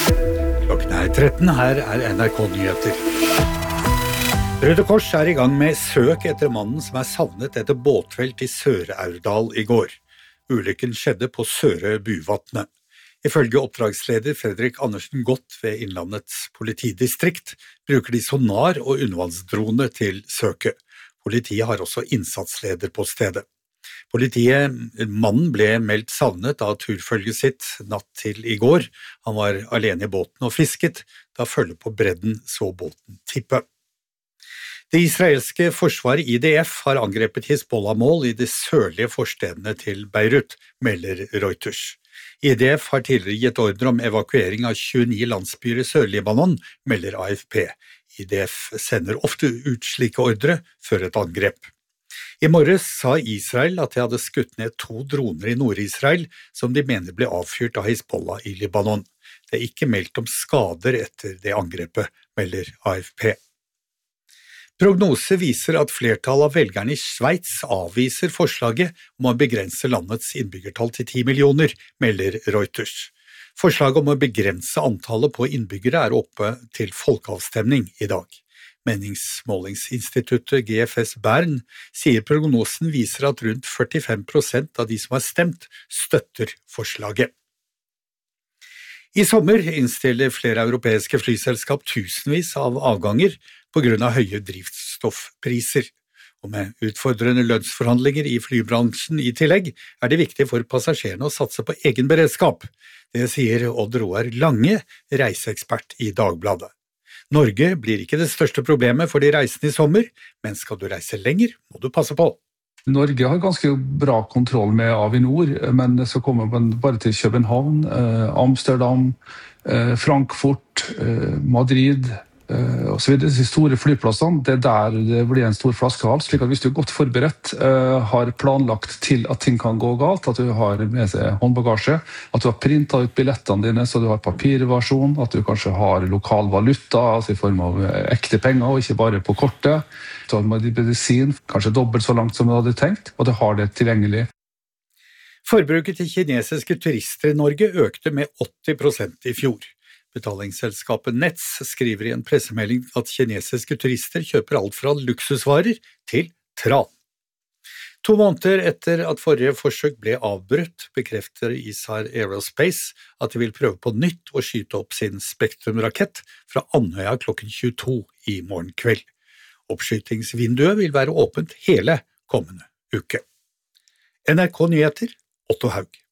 Klokken 13, her NRK Nyheter. Røde Kors i gang med søk etter mannen som savnet etter båtfelt i Sør-Aurdal i går. Ulykken skjedde på Søre Buvatnet. Ifølge oppdragsleder Fredrik Andersen Gott ved Innlandets politidistrikt bruker de sonar og undervannsdrone til søket. Politiet har også innsatsleder på stedet. Mannen ble meldt savnet av turfølget sitt natt til i går. Han var alene i båten og fisket, da følget på bredden så båten tippe. Det israelske forsvaret IDF har angrepet Hizbollah-mål i de sørlige forstedene til Beirut, melder Reuters. IDF har tidligere gitt ordre om evakuering av 29 landsbyer i Sør-Libanon, melder AFP. IDF sender ofte ut slike ordre før et angrep. I morges sa Israel at de hadde skutt ned 2 droner i Nord-Israel som de mener ble avfyrt av Hizbollah i Libanon. Det er ikke meldt om skader etter det angrepet, melder AFP. Prognose viser at flertallet av velgerne i Sveits avviser forslaget om å begrense landets innbyggertall til 10 millioner, melder Reuters. Forslaget om å begrense antallet på innbyggere oppe til folkeavstemning i dag. Meningsmålingsinstituttet GFS Bern sier prognosen viser at rundt 45% av de som har stemt, støtter forslaget. I sommer innstiller flere europeiske flyselskap tusenvis av avganger på grunn av høye drivstoffpriser. Og med utfordrende lønnsforhandlinger i flybransjen i tillegg, det viktig for passasjerene å satse på egen beredskap. Det sier Odd Roar Lange, reiseekspert i Dagbladet. Norge blir ikke det største problemet for de reisende i sommer, men skal du reise lenger, må du passe på. Norge har ganske bra kontroll med Avinor, men så kommer man bare til København, Amsterdam, Frankfurt, Madrid og så videre. De store flyplassene, det der det blir en stor flaskehals, slik at hvis du er godt forberedt, har planlagt til at ting kan gå galt, at du har med seg håndbagasje, at du har printet ut billettene dine så du har papirversjon, at du kanskje har lokal valuta, altså i form av ekte penger og ikke bare på kortet, så har du medisin, kanskje dobbelt så langt som du hadde tenkt, og du har det tilgjengelig. Forbruket til kinesiske turister i Norge økte med 80% i fjor. Betalingsselskapet Nets skriver i en pressemelding at kinesiske turister kjøper alt fra luksusvarer til tran. 2 måneder etter at forrige forsøk ble avbrutt, bekrefter Isar Aerospace at de vil prøve på nytt å skyte opp sin Spektrum-rakett fra Andøya klokken 22 i morgen kveld. Oppskytingsvinduet vil være åpent hele kommende uke. NRK Nyheter, Otto Haug.